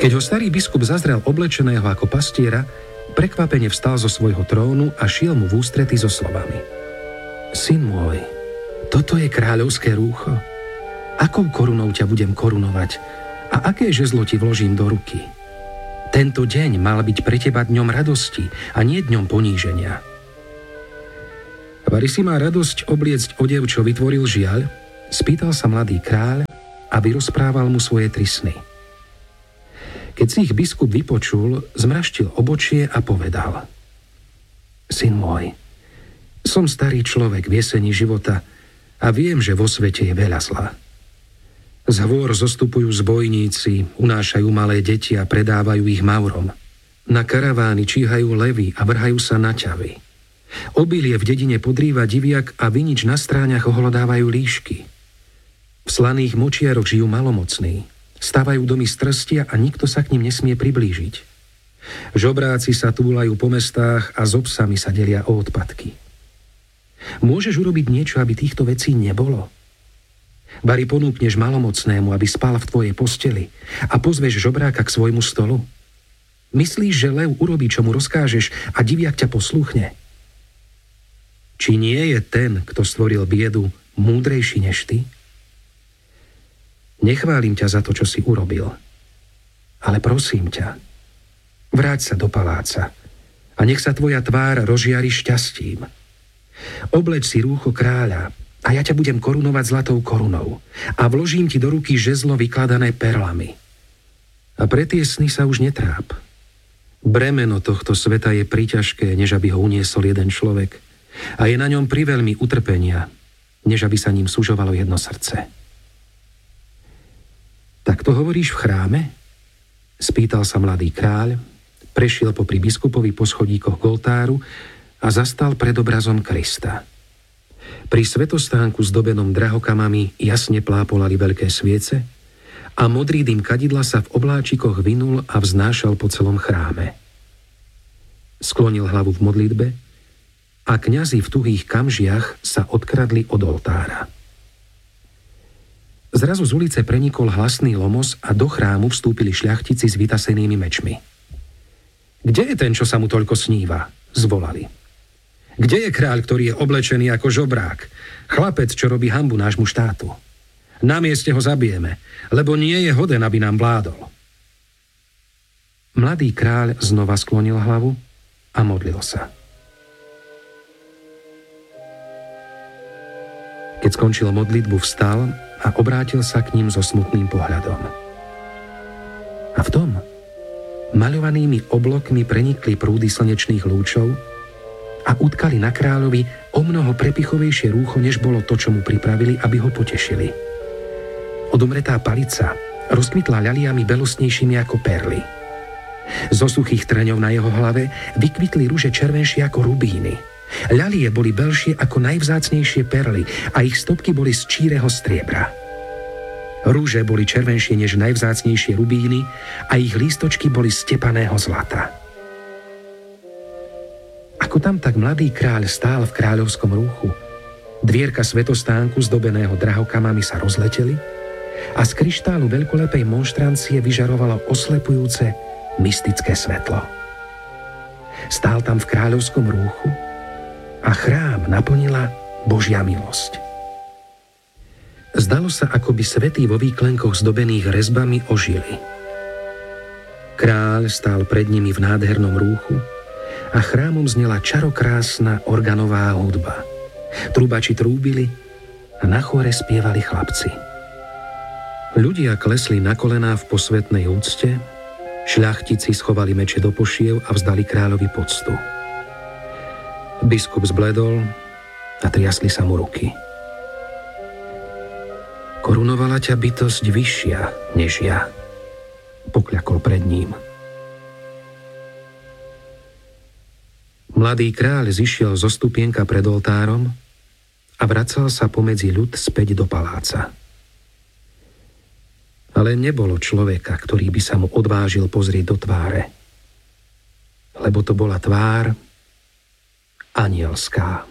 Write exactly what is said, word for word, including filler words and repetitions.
Keď ho starý biskup zazrel oblečeného ako pastiera, prekvapene vstal zo svojho trónu a šiel mu v ústrety so slovami: Syn môj, toto je kráľovské rúcho. Akou korunou ťa budem korunovať a aké žezlo ti vložím do ruky? Tento deň mal byť pre teba dňom radosti a nie dňom poníženia. Vari si má radosť obliecť odev, čo vytvoril žiaľ? Spýtal sa mladý kráľ a vyrozprával mu svoje tri sny. Keď si ich biskup vypočul, zmraštil obočie a povedal: Syn môj, som starý človek v jeseni života a viem, že vo svete je veľa zla. Z hôr zostupujú zbojníci, unášajú malé deti a predávajú ich Maurom. Na karavány číhajú levy a vrhajú sa na ťavy. Obilie v dedine podrýva diviak a vinič na stráňach ohlodávajú líšky. V slaných močiaroch žijú malomocní. Stavajú domy z trstia a nikto sa k ním nesmie priblížiť. Žobráci sa túlajú po mestách a s obsami sa delia o odpadky. Môžeš urobiť niečo, aby týchto vecí nebolo? Bari ponúkneš malomocnému, aby spal v tvojej posteli a pozveš žobráka k svojmu stolu? Myslíš, že lev urobí, čo mu rozkážeš a diviak ťa poslúchne? Či nie je ten, kto stvoril biedu, múdrejší než ty? Nechválim ťa za to, čo si urobil, ale prosím ťa, vráť sa do paláca a nech sa tvoja tvár rozžiari šťastím. Obleč si rúcho kráľa a ja ťa budem korunovať zlatou korunou a vložím ti do ruky žezlo vykladané perlami. A pre tie sny sa už netráp. Bremeno tohto sveta je priťažké, než aby ho uniesol jeden človek, a je na ňom priveľmi utrpenia, než aby sa ním sužovalo jedno srdce. Tak to hovoríš v chráme? Spýtal sa mladý kráľ, prešiel popri biskupovi po schodíkoch k oltáru a zastal pred obrazom Krista. Pri svetostánku zdobenom drahokamami jasne plápolali veľké sviece a modrý dym kadidla sa v obláčikoch vinul a vznášal po celom chráme. Sklonil hlavu v modlitbe a kňazi v tuhých kamžiach sa odkradli od oltára. Zrazu z ulice prenikol hlasný lomos a do chrámu vstúpili šľachtici s vytasenými mečmi. Kde je ten, čo sa mu toľko sníva? Zvolali. Kde je kráľ, ktorý je oblečený ako žobrák? Chlapec, čo robí hanbu nášmu štátu. Na mieste ho zabijeme, lebo nie je hoden, aby nám vládol. Mladý kráľ znova sklonil hlavu a modlil sa. Keď skončil modlitbu, vstal a obrátil sa k ním so smutným pohľadom. A v tom maľovanými oblokmi prenikli prúdy slnečných lúčov a utkali na kráľovi o mnoho prepichovejšie rúcho, než bolo to, čo mu pripravili, aby ho potešili. Odumretá palica rozkvitla ľaliami belostnejšími ako perly. Zo suchých trňov na jeho hlave vykvitli ruže červenšie ako rubíny. Ľalie boli belšie ako najvzácnejšie perly a ich stopky boli z číreho striebra. Rúže boli červenšie než najvzácnejšie rubíny a ich lístočky boli z tepaného zlata. Ako tam tak mladý kráľ stál v kráľovskom rúchu, dvierka svetostánku zdobeného drahokamami sa rozleteli a z kryštálu veľkolepej monštrancie vyžarovalo oslepujúce mystické svetlo. Stál tam v kráľovskom rúchu a chrám naplnila Božia milosť. Zdalo sa, ako by svätí vo výklenkoch zdobených rezbami ožili. Kráľ stál pred nimi v nádhernom rúchu a chrámom znela čarokrásna organová hudba. Trúbači trúbili a na chóre spievali chlapci. Ľudia klesli na kolená v posvetnej úcte, šľachtici schovali meče do pošiev a vzdali kráľovi poctu. Biskup zbledol a triasli sa mu ruky. Korunovala ťa bytosť vyššia než ja, pokľakol pred ním. Mladý kráľ zišiel zo stupienka pred oltárom a vracal sa pomedzi ľud späť do paláca. Ale nebolo človeka, ktorý by sa mu odvážil pozrieť do tváre, lebo to bola tvár anielská.